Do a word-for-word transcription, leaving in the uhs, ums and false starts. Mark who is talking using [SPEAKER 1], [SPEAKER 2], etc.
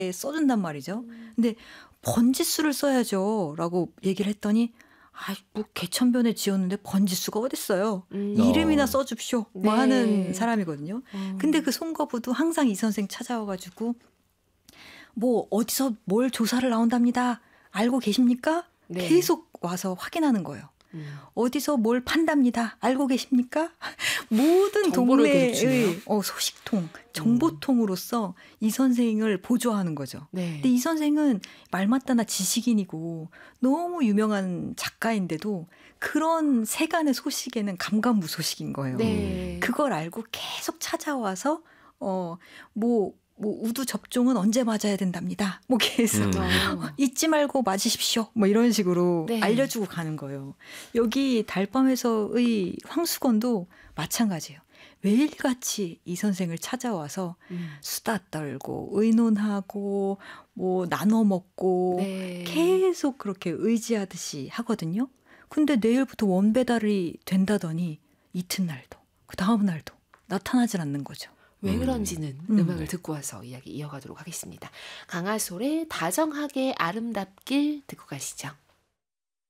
[SPEAKER 1] 써준단 말이죠.
[SPEAKER 2] 음.
[SPEAKER 1] 근데 번지수를 써야죠.라고 얘기를 했더니 아, 뭐 개천변에 지었는데 번지수가 어딨어요.
[SPEAKER 2] 음.
[SPEAKER 1] 이름이나
[SPEAKER 3] 어.
[SPEAKER 1] 써줍쇼.
[SPEAKER 2] 네.
[SPEAKER 1] 뭐 하는 사람이거든요.
[SPEAKER 2] 음.
[SPEAKER 1] 근데 그 송거부도 항상 이 선생 찾아와가지고 뭐 어디서 뭘 조사를 나온답니다. 알고 계십니까?
[SPEAKER 2] 네.
[SPEAKER 1] 계속 와서 확인하는 거예요.
[SPEAKER 2] 음.
[SPEAKER 1] 어디서 뭘 판답니다. 알고 계십니까? 모든
[SPEAKER 2] 정보를 계속
[SPEAKER 1] 동네의
[SPEAKER 2] 주네요.
[SPEAKER 1] 어, 소식통, 정보통으로서 이 선생을 보조하는 거죠.
[SPEAKER 2] 네.
[SPEAKER 1] 근데 이 선생은 말 맞다나 지식인이고 너무 유명한 작가인데도 그런 세간의 소식에는 감감무소식인 거예요.
[SPEAKER 2] 네.
[SPEAKER 1] 그걸 알고 계속 찾아와서 어, 뭐, 뭐 우두 접종은 언제 맞아야 된답니다. 뭐 계속
[SPEAKER 3] 음.
[SPEAKER 2] 어.
[SPEAKER 1] 잊지 말고 맞으십시오. 뭐 이런 식으로
[SPEAKER 2] 네.
[SPEAKER 1] 알려주고 가는 거예요. 여기 달밤에서의 황수건도 마찬가지예요. 매일같이 이 선생을 찾아와서
[SPEAKER 2] 음.
[SPEAKER 1] 수다 떨고 의논하고 뭐 나눠 먹고
[SPEAKER 2] 네.
[SPEAKER 1] 계속 그렇게 의지하듯이 하거든요. 근데 내일부터 원배달이 된다더니 이튿날도 그 다음 날도 나타나질 않는 거죠.
[SPEAKER 2] 왜
[SPEAKER 3] 음.
[SPEAKER 2] 그런지는
[SPEAKER 1] 음.
[SPEAKER 2] 음악을 듣고 와서 이야기 이어가도록 하겠습니다. 강하솔의 다정하게 아름답길 듣고 가시죠.